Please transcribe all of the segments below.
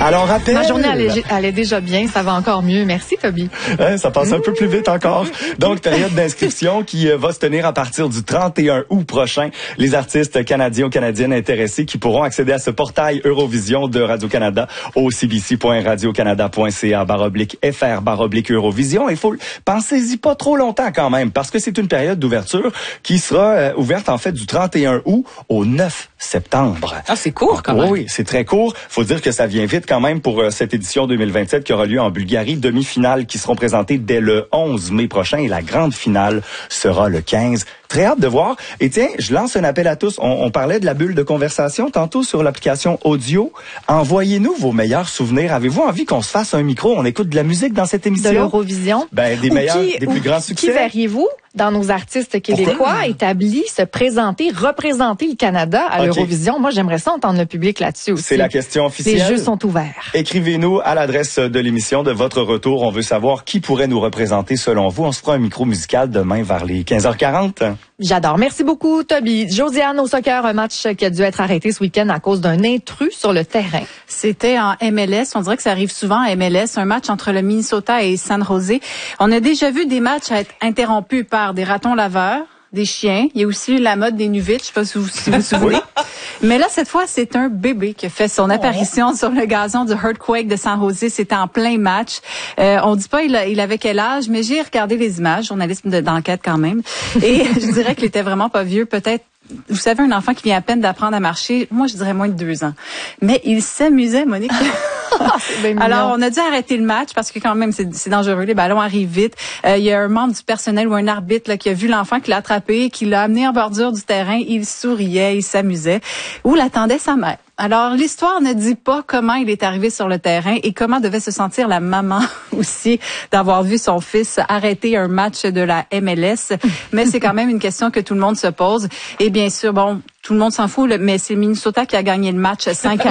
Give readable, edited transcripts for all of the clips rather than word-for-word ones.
Alors, rappel... Ma journée allait déjà bien, ça va encore mieux. Merci, Toby. Ça passe un peu plus vite encore. Donc, période d'inscription qui va se tenir à partir du 31 août prochain. Les artistes canadiens ou canadiennes intéressés qui pourront accéder à ce portail Eurovision de Radio-Canada au cbc.radiocanada.ca/FR/Eurovision. Il faut pensez-y pas trop longtemps quand même, parce que c'est une période d'ouverture qui sera ouverte en fait du 31 août au 9 septembre. Ah, c'est court quand même. Oui, c'est très court. Faut dire que ça vient vite quand même pour cette édition 2027 qui aura lieu en Bulgarie. Demi-finales qui seront présentées dès le 11 mai prochain et la grande finale sera le 15. Très hâte de voir. Et tiens, je lance un appel à tous. On parlait de la bulle de conversation tantôt sur l'application audio. Envoyez-nous vos meilleurs souvenirs. Avez-vous envie qu'on se fasse un micro? On écoute de la musique dans cette émission? De l'Eurovision. Ben, des plus grands succès. Qui verriez-vous dans nos artistes québécois établis se présenter, représenter le Canada à l'Eurovision? Moi, j'aimerais ça entendre le public là-dessus aussi. C'est la question officielle. Les jeux sont ouverts. Écrivez-nous à l'adresse de l'émission de votre retour. On veut savoir qui pourrait nous représenter selon vous. On se fera un micro musical demain vers les 15h40. J'adore. Merci beaucoup, Toby. Josiane, au soccer, un match qui a dû être arrêté ce week-end à cause d'un intrus sur le terrain. C'était en MLS. On dirait que ça arrive souvent à MLS. Un match entre le Minnesota et San Jose. On a déjà vu des matchs être interrompus par des ratons laveurs, des chiens. Il y a aussi la mode des nuvites. Je sais pas si vous vous souvenez. Mais là, cette fois, c'est un bébé qui a fait son apparition sur le gazon du Earthquake de San Jose. C'était en plein match. On dit pas il avait quel âge, mais j'ai regardé les images, journalisme d'enquête quand même. Et je dirais qu'il était vraiment pas vieux, peut-être. Vous savez, un enfant qui vient à peine d'apprendre à marcher, moi, je dirais moins de 2 ans. Mais il s'amusait, Monique. Alors, on a dû arrêter le match parce que quand même, c'est dangereux. Les ballons arrivent vite. Il y a un membre du personnel ou un arbitre là, qui a vu l'enfant, qui l'a attrapé, qui l'a amené en bordure du terrain. Il souriait, il s'amusait. Où l'attendait sa mère. Alors, l'histoire ne dit pas comment il est arrivé sur le terrain et comment devait se sentir la maman aussi d'avoir vu son fils arrêter un match de la MLS. Mais c'est quand même une question que tout le monde se pose. Et bien sûr, bon, tout le monde s'en fout, mais c'est Minnesota qui a gagné le match 5-1.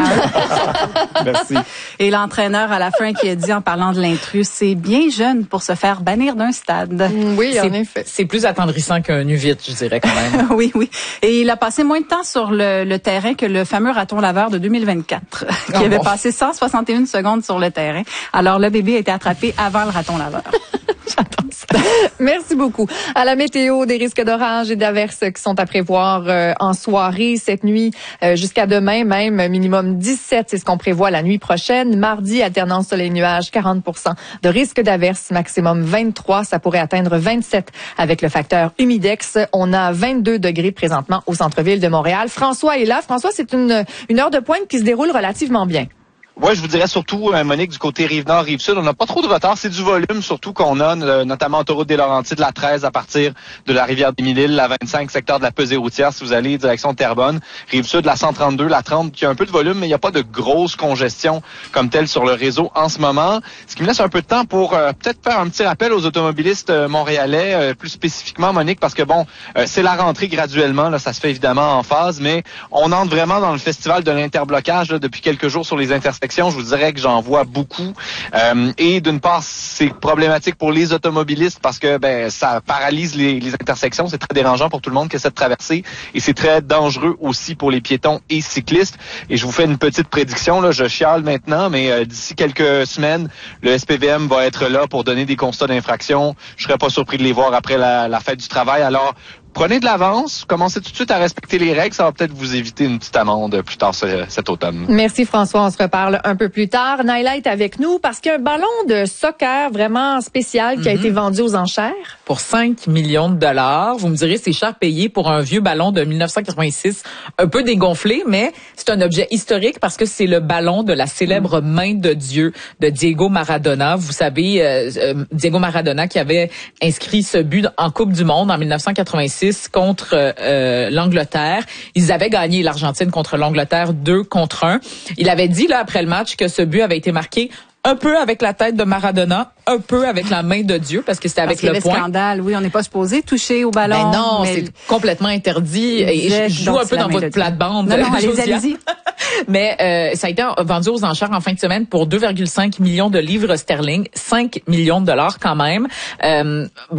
Merci. Et l'entraîneur, à la fin, qui a dit en parlant de l'intrus, c'est bien jeune pour se faire bannir d'un stade. Oui, en effet. C'est plus attendrissant qu'un uvite, je dirais quand même. Oui. Et il a passé moins de temps sur le terrain que le fameux raton laveur de 2024, qui avait passé 161 secondes sur le terrain. Alors, le bébé a été attrapé avant le raton laveur. J'attends ça. Merci beaucoup. À la météo, des risques d'orage et d'averses qui sont à prévoir en soirée cette nuit jusqu'à demain même, minimum 17, c'est ce qu'on prévoit la nuit prochaine. Mardi, alternance soleil-nuage, 40% de risque d'averses, maximum 23, ça pourrait atteindre 27 avec le facteur humidex. On a 22 degrés présentement au centre-ville de Montréal. François est là. François, c'est une heure de pointe qui se déroule relativement bien. Ouais, je vous dirais surtout, Monique, du côté Rive-Nord, Rive-Sud, on n'a pas trop de retard. C'est du volume, surtout qu'on a, notamment autoroute des Laurentides, la 13 à partir de la rivière des Mille-Îles, la 25, secteur de la pesée routière, si vous allez direction Terrebonne. Rive-Sud, la 132, la 30, qui a un peu de volume, mais il n'y a pas de grosse congestion comme telle sur le réseau en ce moment. Ce qui me laisse un peu de temps pour peut-être faire un petit rappel aux automobilistes montréalais, plus spécifiquement, Monique, parce que bon, c'est la rentrée graduellement, là, ça se fait évidemment en phase, mais on entre vraiment dans le festival de l'interblocage là, depuis quelques jours sur les intersections. Je vous dirais que j'en vois beaucoup. Et d'une part, c'est problématique pour les automobilistes parce que ça paralyse les intersections. C'est très dérangeant pour tout le monde qui essaie de traverser. Et c'est très dangereux aussi pour les piétons et cyclistes. Et je vous fais une petite prédiction. Là, je chiale maintenant, mais d'ici quelques semaines, le SPVM va être là pour donner des constats d'infraction. Je serais pas surpris de les voir après la fête du travail. Alors, prenez de l'avance, commencez tout de suite à respecter les règles, ça va peut-être vous éviter une petite amende plus tard cet automne. Merci François, on se reparle un peu plus tard. Naila est avec nous parce qu'il y a un ballon de soccer vraiment spécial qui a été vendu aux enchères. Pour 5 millions de dollars. Vous me direz, c'est cher payé pour un vieux ballon de 1986, un peu dégonflé, mais c'est un objet historique parce que c'est le ballon de la célèbre main de Dieu de Diego Maradona. Vous savez, Diego Maradona qui avait inscrit ce but en Coupe du Monde en 1986 contre l'Angleterre. Ils avaient gagné l'Argentine contre l'Angleterre 2-1. Il avait dit là après le match que ce but avait été marqué un peu avec la tête de Maradona, un peu avec la main de Dieu, parce que c'était avec le poing. Scandale, oui, on n'est pas supposé toucher au ballon. Ben non, c'est complètement interdit. Et je joue un peu dans votre plate-bande. Non, allez-y. Mais ça a été vendu aux enchères en fin de semaine pour 2,5 millions de livres sterling, 5 millions de dollars quand même.